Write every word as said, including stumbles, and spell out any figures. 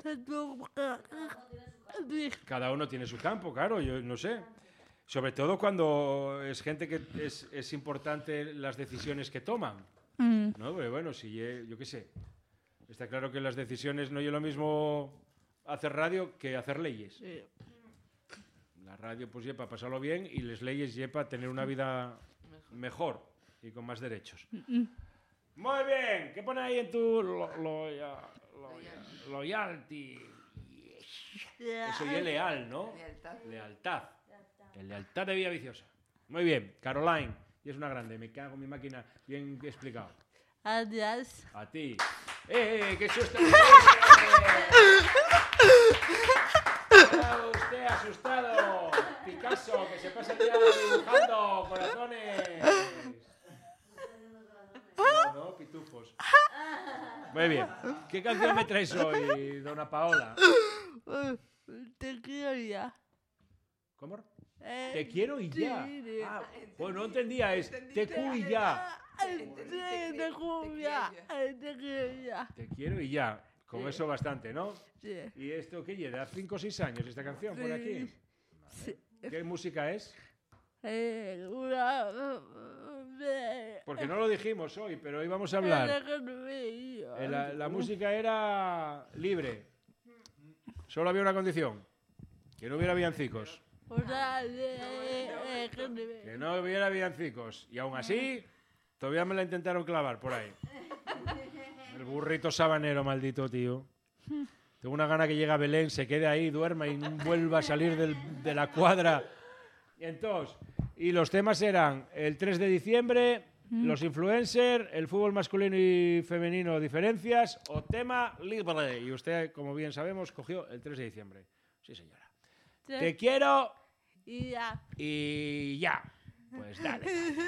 Cada uno tiene su campo, claro, yo no sé. Sobre todo cuando es gente que es, es importante las decisiones que toman. Mm. ¿No? Pero bueno, si yo, yo qué sé. Está claro que las decisiones no es lo mismo hacer radio que hacer leyes. Sí. La radio pues lleva para pasarlo bien y las leyes lleva para tener una vida mejor y con más derechos. Mm. Muy bien, ¿qué pone ahí en tu lo, lo, ya, lo, ya, loyalty? Eso ya es leal, ¿no? Lealtad. Lealtad. El lealtad de Villa Viciosa. Muy bien, Caroline. Y es una grande, me cago en mi máquina. Bien explicado. Adiós. A ti. ¡Eh, eh, qué susto! ¡Está usted asustado! Picasso, que se pasa el día dibujando corazones. No, no, pitufos. Muy bien. ¿Qué canción me traes hoy, dona Paola? Te quiero ya. ¿Cómo? Eh, Te quiero y ya. sí, Ah, pues no entendía, es te quiero y ya. Ay, sí, te quiero ya. Ay, te quiero ya. Te quiero y ya. Con Sí. eso bastante, ¿no? Sí. ¿Y esto qué lleva? ¿Cinco o seis años esta canción por aquí? Sí. ¿Qué música es? Eh, una... de- Porque no lo dijimos hoy, pero hoy vamos a hablar. Eh, La, la música era libre. Solo había una condición. Que no hubiera villancicos. Una de- Que no hubiera villancicos. Y aún así, todavía me la intentaron clavar por ahí. El burrito sabanero, maldito tío. Tengo una gana que llegue a Belén, se quede ahí, duerma y no vuelva a salir del- de la cuadra. Y entonces, y los temas eran el tres de diciembre, los influencers, el fútbol masculino y femenino, diferencias, o tema libre. Y usted, como bien sabemos, cogió el tres de diciembre. Sí, señora. Te quiero Y ya. y ya. Pues dale.